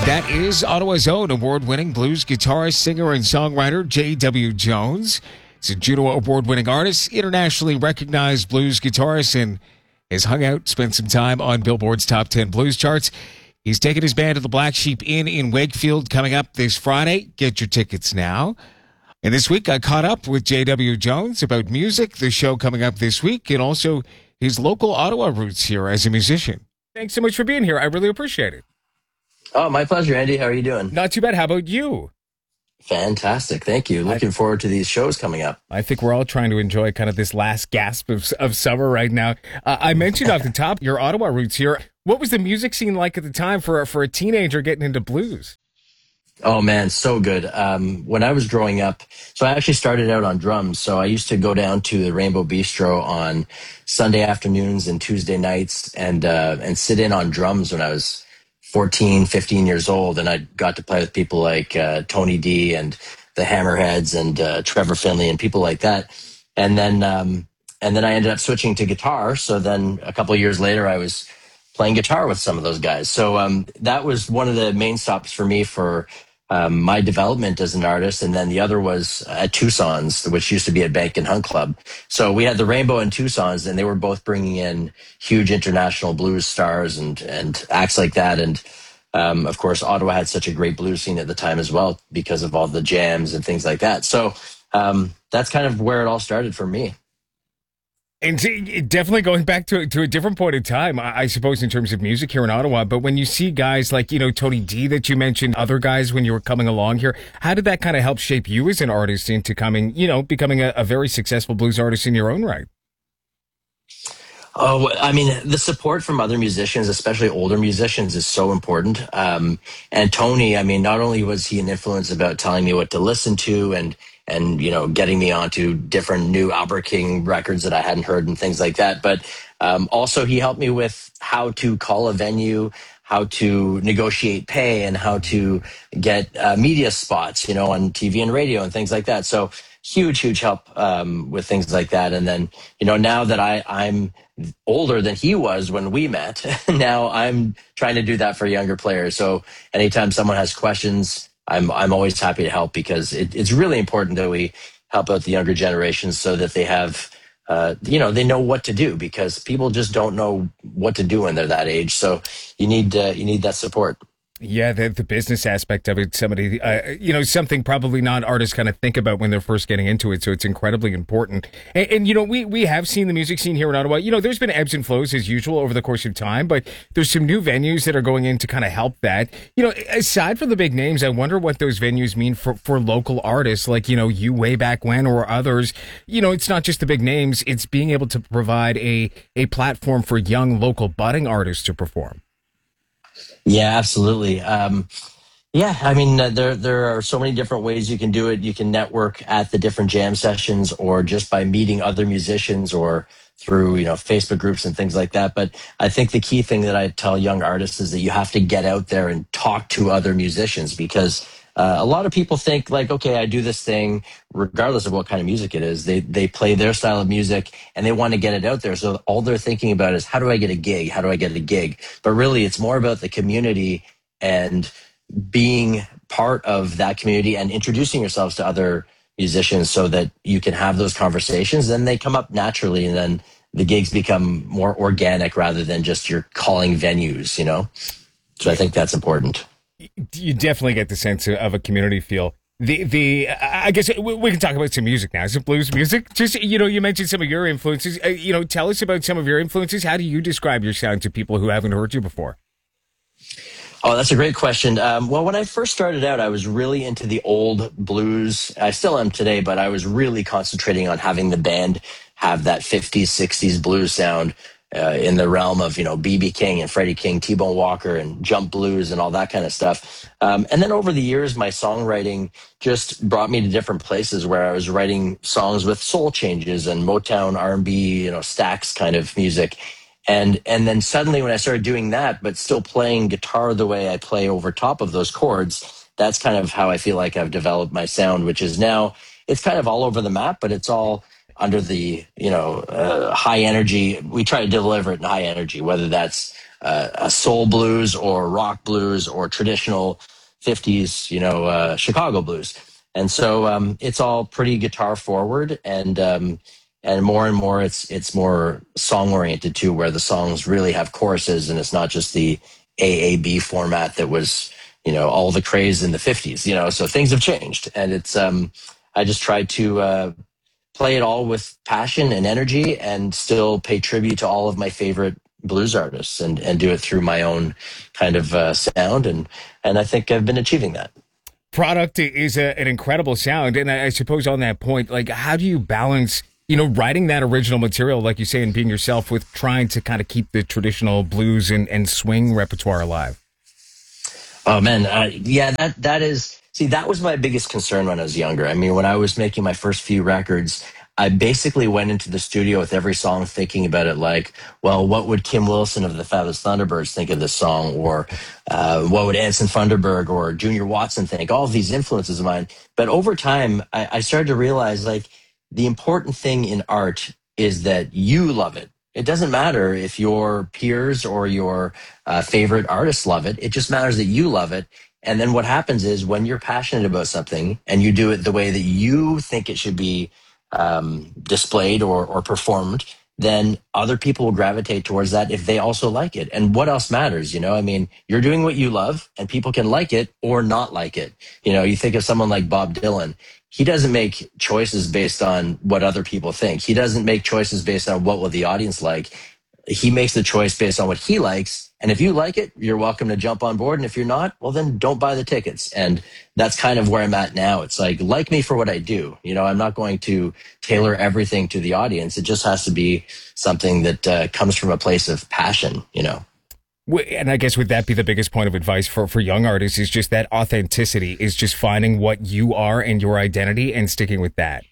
That is Ottawa's own award-winning blues guitarist, singer, and songwriter J.W. Jones. He's a Juno Award-winning artist, internationally recognized blues guitarist, and has hung out, spent some time on Billboard's Top 10 Blues charts. He's taking his band to the Black Sheep Inn in Wakefield coming up this Friday. Get your tickets now. And this week, I caught up with J.W. Jones about music, the show coming up this week, and also his local Ottawa roots here as a musician. Thanks so much for being here. I really appreciate it. Oh, my pleasure, Andy. How are you doing? Not too bad. How about you? Fantastic. Thank you. Looking forward to these shows coming up. I think we're all trying to enjoy kind of this last gasp of summer right now. I mentioned off the top your Ottawa roots here. What was the music scene like at the time for a teenager getting into blues? Oh, man, so good. When I was growing up, so I actually started out on drums. So I used to go down to the Rainbow Bistro on Sunday afternoons and Tuesday nights and sit in on drums when I was 14, 15 years old. And I got to play with people like Tony D and the Hammerheads and Trevor Finley and people like that. And then I ended up switching to guitar. So then a couple of years later, I was playing guitar with some of those guys. So that was one of the main stops for me for my development as an artist. And then the other was at Tucson's, which used to be at Bank and Hunt Club. So we had the Rainbow and Tucson's, and they were both bringing in huge international blues stars and acts like that. And of course, Ottawa had such a great blues scene at the time as well because of all the jams and things like that. So that's kind of where it all started for me. And definitely going back to a different point in time, I suppose, in terms of music here in Ottawa. But when you see guys like, Tony D that you mentioned, other guys when you were coming along here, how did that kind of help shape you as an artist into becoming a very successful blues artist in your own right? Oh, I mean, the support from other musicians, especially older musicians, is so important. And Tony, I mean, not only was he an influence about telling me what to listen to and getting me onto different new Albert King records that I hadn't heard and things like that. But also he helped me with how to call a venue, how to negotiate pay, and how to get media spots, on TV and radio and things like that. So huge help with things like that. And then, now that I'm older than he was when we met, now I'm trying to do that for younger players. So anytime someone has questions, I'm always happy to help because it's really important that we help out the younger generations so that they have, they know what to do because people just don't know what to do when they're that age. So you need that support. Yeah, the business aspect of it, somebody, something probably non-artists kind of think about when they're first getting into it. So it's incredibly important. And we have seen the music scene here in Ottawa. There's been ebbs and flows as usual over the course of time, but there's some new venues that are going in to kind of help that. Aside from the big names, I wonder what those venues mean for local artists like, you way back when or others. It's not just the big names. It's being able to provide a platform for young local budding artists to perform. Yeah, absolutely. Yeah, I mean, there are so many different ways you can do it. You can network at the different jam sessions or just by meeting other musicians or through, Facebook groups and things like that. But I think the key thing that I tell young artists is that you have to get out there and talk to other musicians because a lot of people think like, okay, I do this thing regardless of what kind of music it is. They play their style of music and they want to get it out there. So all they're thinking about is how do I get a gig? How do I get a gig? But really, it's more about the community and being part of that community and introducing yourselves to other musicians so that you can have those conversations. Then they come up naturally and then the gigs become more organic rather than just you're calling venues, So I think that's important. You definitely get the sense of a community feel. I guess we can talk about some music now. Some blues music. Just, you mentioned some of your influences. Tell us about some of your influences. How do you describe your sound to people who haven't heard you before? Oh, that's a great question. Well, when I first started out, I was really into the old blues. I still am today, but I was really concentrating on having the band have that 50s, 60s blues sound. In the realm of, B.B. King and Freddie King, T-Bone Walker and jump blues and all that kind of stuff. And then over the years, my songwriting just brought me to different places where I was writing songs with soul changes and Motown R&B, Stax kind of music. And then suddenly when I started doing that, but still playing guitar the way I play over top of those chords, that's kind of how I feel like I've developed my sound, which is now it's kind of all over the map, but it's all under the high energy. We try to deliver it in high energy, whether that's a soul blues or rock blues or traditional 50s, Chicago blues. And so it's all pretty guitar forward, and more it's more song oriented too, where the songs really have choruses and it's not just the AAB format that was all the craze in the 50s. So things have changed, and it's I just tried to play it all with passion and energy and still pay tribute to all of my favorite blues artists, and do it through my own kind of sound, and I think I've been achieving that. Product is an incredible sound, and I suppose on that point, like, how do you balance, writing that original material, like you say, and being yourself, with trying to kind of keep the traditional blues and swing repertoire alive? Oh man, yeah, that is. See, that was my biggest concern when I was younger. I mean, when I was making my first few records, I basically went into the studio with every song thinking about it like, well, what would Kim Wilson of the Fabulous Thunderbirds think of this song, or what would Anson Funderburg or Junior Watson think? All of these influences of mine. But over time, I started to realize, like, the important thing in art is that you love it. It doesn't matter if your peers or your favorite artists love it. It just matters that you love it. And then what happens is, when you're passionate about something and you do it the way that you think it should be displayed or performed, then other people will gravitate towards that if they also like it. And what else matters? I mean, you're doing what you love, and people can like it or not like it. You think of someone like Bob Dylan. He doesn't make choices based on what other people think. He doesn't make choices based on what will the audience like. He makes the choice based on what he likes. And if you like it, you're welcome to jump on board. And if you're not, well, then don't buy the tickets. And that's kind of where I'm at now. It's like me for what I do. I'm not going to tailor everything to the audience. It just has to be something that comes from a place of passion. And I guess, would that be the biggest point of advice for young artists, is just that authenticity, is just finding what you are and your identity and sticking with that?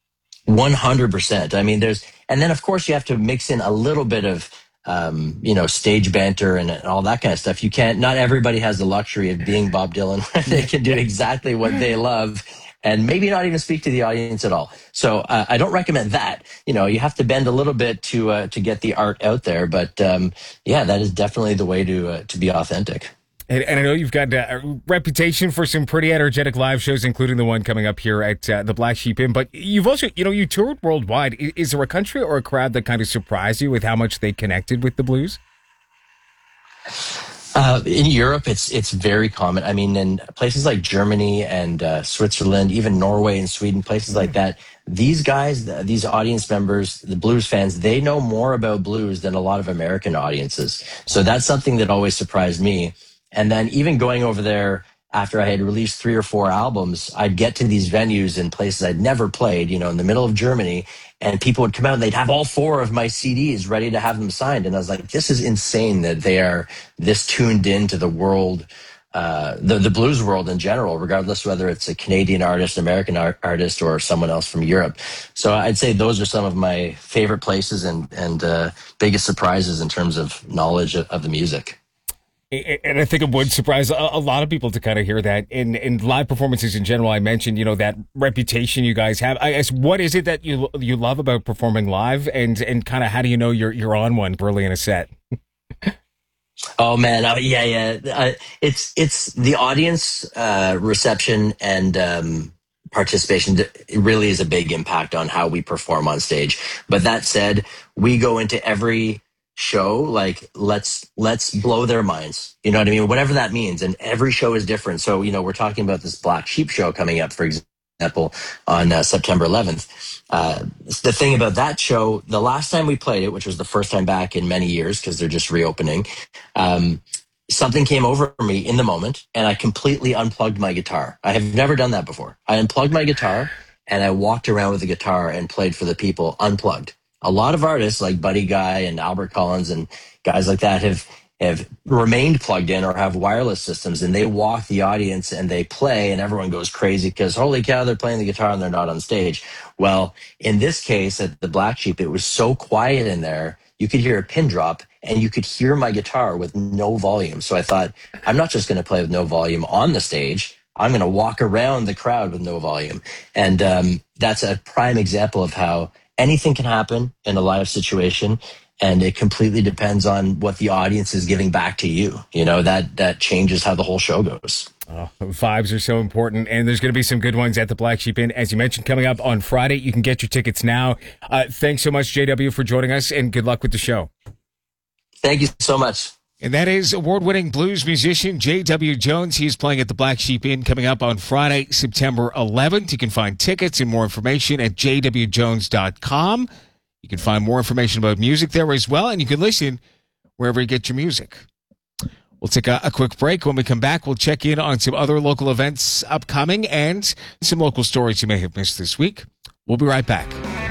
100%. I mean, and then of course you have to mix in a little bit of, stage banter and all that kind of stuff. Not everybody has the luxury of being Bob Dylan, where they can do exactly what they love and maybe not even speak to the audience at all. So I don't recommend that. You have to bend a little bit to get the art out there. But yeah, that is definitely the way to be authentic. And I know you've got a reputation for some pretty energetic live shows, including the one coming up here at the Black Sheep Inn. But you've also, you toured worldwide. Is there a country or a crowd that kind of surprised you with how much they connected with the blues? In Europe, it's very common. I mean, in places like Germany and Switzerland, even Norway and Sweden, places like that, these guys, these audience members, the blues fans, they know more about blues than a lot of American audiences. So that's something that always surprised me. And then even going over there after I had released 3 or 4 albums, I'd get to these venues in places I'd never played, in the middle of Germany, and people would come out and they'd have all 4 of my CDs ready to have them signed. And I was like, this is insane that they are this tuned into the world, the blues world in general, regardless whether it's a Canadian artist, American artist, or someone else from Europe. So I'd say those are some of my favorite places and biggest surprises in terms of knowledge of the music. And I think it would surprise a lot of people to kind of hear that in live performances in general. I mentioned, that reputation you guys have. I guess, what is it that you love about performing live, and kind of how do you know you're on one early in a set? Oh man, yeah. It's the audience reception and participation. It really is a big impact on how we perform on stage. But that said, we go into every show like, let's blow their minds. You know what I mean? Whatever that means. And every show is different. So we're talking about this Black Sheep show coming up, for example, on September 11th. The thing about that show, the last time we played it, which was the first time back in many years because they're just reopening, something came over me in the moment and I completely unplugged my guitar. I have never done that before. I unplugged my guitar and I walked around with the guitar and played for the people unplugged. A lot of artists like Buddy Guy and Albert Collins and guys like that have remained plugged in or have wireless systems, and they walk the audience and they play and everyone goes crazy because holy cow, they're playing the guitar and they're not on stage. Well, in this case at the Black Sheep, it was so quiet in there. You could hear a pin drop and you could hear my guitar with no volume. So I thought, I'm not just going to play with no volume on the stage. I'm going to walk around the crowd with no volume. And that's a prime example of how anything can happen in a live situation. and it completely depends on what the audience is giving back to you. You know, that changes how the whole show goes. Oh, vibes are so important, and there's going to be some good ones at the Black Sheep Inn, as you mentioned, coming up on Friday. You can get your tickets now. Thanks so much, JW, for joining us, and good luck with the show. Thank you so much. And that is award-winning blues musician J.W. Jones. He is playing at the Black Sheep Inn coming up on Friday, September 11th. You can find tickets and more information at jwjones.com. You can find more information about music there as well, and you can listen wherever you get your music. We'll take a quick break. When we come back, we'll check in on some other local events upcoming and some local stories you may have missed this week. We'll be right back.